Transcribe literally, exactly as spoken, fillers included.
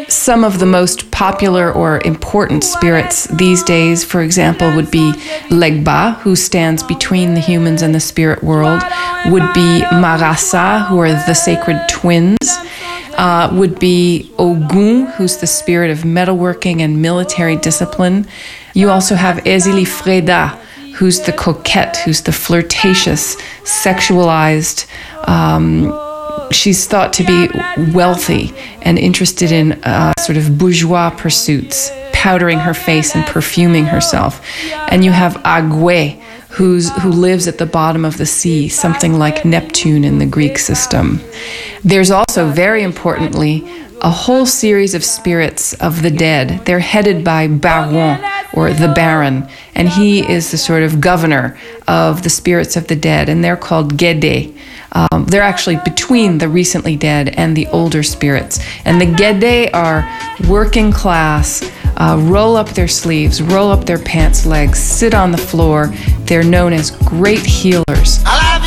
Some of the most popular or important spirits these days, for example, would be Legba, who stands between the humans and the spirit world, would be Marasa, who are the sacred twins, uh, would be Ogun, who's the spirit of metalworking and military discipline. You also have Ezili-Freda, who's the coquette, who's the flirtatious, sexualized, um, she's thought to be wealthy and interested in uh, sort of bourgeois pursuits, powdering her face and perfuming herself. And you have Agwe, who's, who lives at the bottom of the sea, something like Neptune in the Greek system. There's also, very importantly, a whole series of spirits of the dead. They're headed by Baron, or the Baron, and he is the sort of governor of the spirits of the dead, and they're called Gede. Um, they're actually between the recently dead and the older spirits. And the Gede are working class, uh, roll up their sleeves, roll up their pants legs, sit on the floor. They're known as great healers.